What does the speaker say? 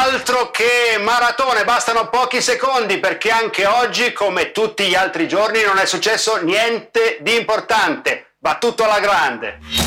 Altro che maratone, bastano pochi secondi perché anche oggi, come tutti gli altri giorni, non è successo niente di importante. Va tutto alla grande.